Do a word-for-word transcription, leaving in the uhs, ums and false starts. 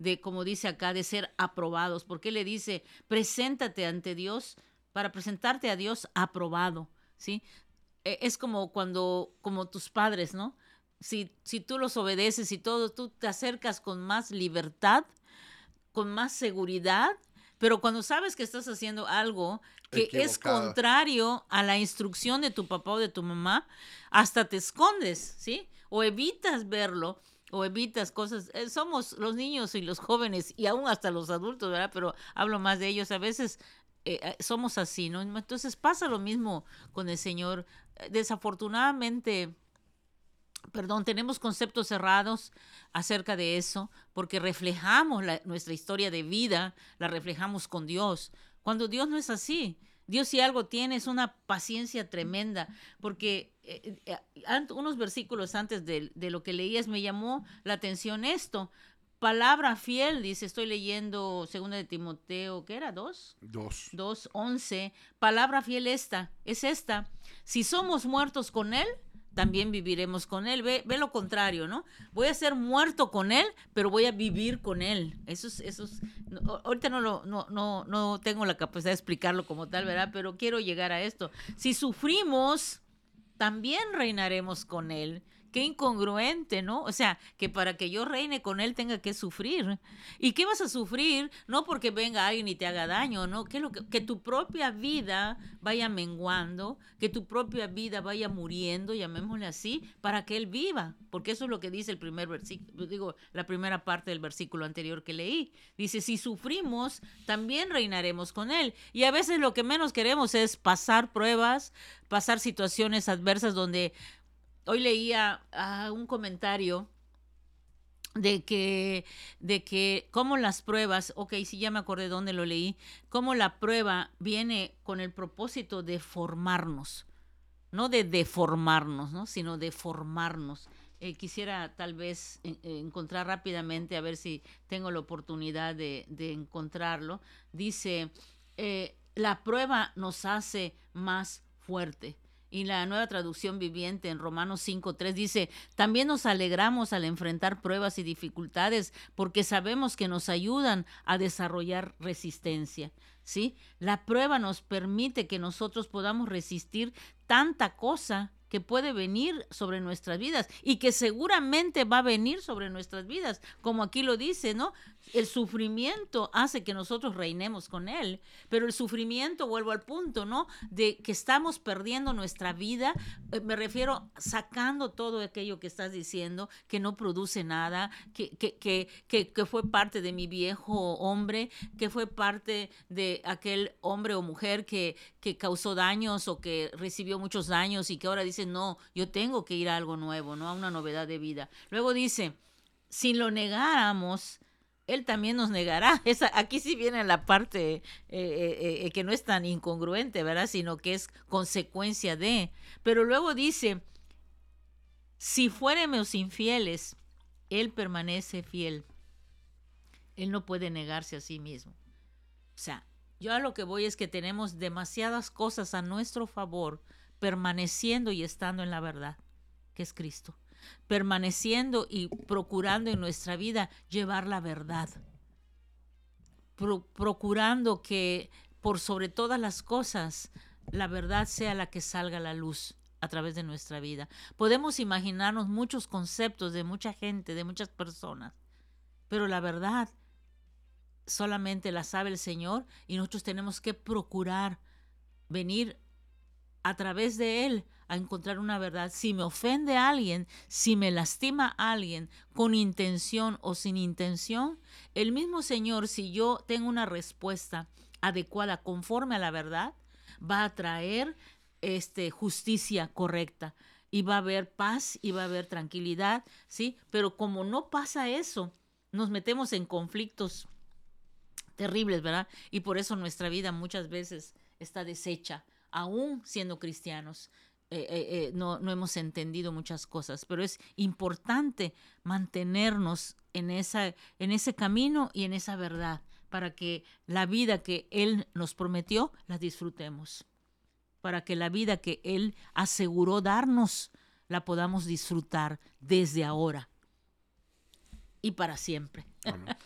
de, como dice acá, de ser aprobados. Porque le dice, preséntate ante Dios para presentarte a Dios aprobado, ¿sí? E- Es como cuando, como tus padres, ¿no? Si, si tú los obedeces y todo, tú te acercas con más libertad, con más seguridad, pero cuando sabes que estás haciendo algo que es Equivocado. contrario a la instrucción de tu papá o de tu mamá, hasta te escondes, ¿sí? O evitas verlo, o evitas cosas. Eh, somos los niños y los jóvenes, y aún hasta los adultos, ¿verdad? Pero hablo más de ellos. A veces eh, eh, somos así, ¿no? Entonces pasa lo mismo con el Señor. Eh, Desafortunadamente, perdón, tenemos conceptos cerrados acerca de eso, porque reflejamos la- nuestra historia de vida, la reflejamos con Dios, cuando Dios no es así. Dios si algo tiene es una paciencia tremenda, porque eh, eh, ant- unos versículos antes de, de lo que leías me llamó la atención esto. Palabra fiel, dice, estoy leyendo segunda de Timoteo, ¿qué era? ¿Dos? Dos. Dos once. Palabra fiel esta, es esta. Si somos muertos con Él, también viviremos con Él. Ve, ve lo contrario, ¿no? Voy a ser muerto con Él, pero voy a vivir con Él. Eso es, eso es, no, ahorita no, lo, no, no, no tengo la capacidad de explicarlo como tal, ¿verdad? Pero quiero llegar a esto. Si sufrimos, también reinaremos con Él. Qué incongruente, ¿no? O sea, que para que yo reine con Él tenga que sufrir. ¿Y qué vas a sufrir? No porque venga alguien y te haga daño, ¿no? Que, lo que, que tu propia vida vaya menguando, que tu propia vida vaya muriendo, llamémosle así, para que Él viva. Porque eso es lo que dice el primer versículo, digo, la primera parte del versículo anterior que leí. Dice, si sufrimos, también reinaremos con Él. Y a veces lo que menos queremos es pasar pruebas, pasar situaciones adversas donde hoy leía uh, un comentario de que, de que como las pruebas, ok, sí ya me acordé dónde lo leí, cómo la prueba viene con el propósito de formarnos, no de deformarnos, ¿no? Sino de formarnos. Eh, quisiera tal vez eh, encontrar rápidamente, a ver si tengo la oportunidad de, de encontrarlo. Dice, eh, la prueba nos hace más fuerte. Y la nueva traducción viviente en Romanos cinco tres dice, también nos alegramos al enfrentar pruebas y dificultades porque sabemos que nos ayudan a desarrollar resistencia. ¿Sí? La prueba nos permite que nosotros podamos resistir tanta cosa que puede venir sobre nuestras vidas y que seguramente va a venir sobre nuestras vidas, como aquí lo dice, ¿no? El sufrimiento hace que nosotros reinemos con Él, pero el sufrimiento, vuelvo al punto, ¿no? De que estamos perdiendo nuestra vida, eh, me refiero sacando todo aquello que estás diciendo, que no produce nada, que, que, que, que, que fue parte de mi viejo hombre, que fue parte de aquel hombre o mujer que, que causó daños o que recibió muchos daños y que ahora dice, no, yo tengo que ir a algo nuevo, ¿no? A una novedad de vida. Luego dice, si lo negáramos, Él también nos negará. Esa, aquí sí viene la parte eh, eh, eh, que no es tan incongruente, ¿verdad? Sino que es consecuencia de. Pero luego dice, si fuéramos infieles, Él permanece fiel. Él no puede negarse a sí mismo. O sea, yo a lo que voy es que tenemos demasiadas cosas a nuestro favor, permaneciendo y estando en la verdad, que es Cristo. Permaneciendo y procurando en nuestra vida llevar la verdad. Pro- procurando que por sobre todas las cosas la verdad sea la que salga a la luz a través de nuestra vida. Podemos imaginarnos muchos conceptos de mucha gente, de muchas personas, pero la verdad solamente la sabe el Señor y nosotros tenemos que procurar venir a través de Él a encontrar una verdad. Si me ofende a alguien, si me lastima a alguien con intención o sin intención, el mismo Señor, si yo tengo una respuesta adecuada conforme a la verdad, va a traer este, justicia correcta y va a haber paz y va a haber tranquilidad, ¿sí? Pero como no pasa eso, nos metemos en conflictos terribles, ¿verdad? Y por eso nuestra vida muchas veces está deshecha, aún siendo cristianos. Eh, eh, eh, no, no hemos entendido muchas cosas, pero es importante mantenernos en, esa, en ese camino y en esa verdad para que la vida que Él nos prometió la disfrutemos, para que la vida que Él aseguró darnos la podamos disfrutar desde ahora y para siempre. Amén.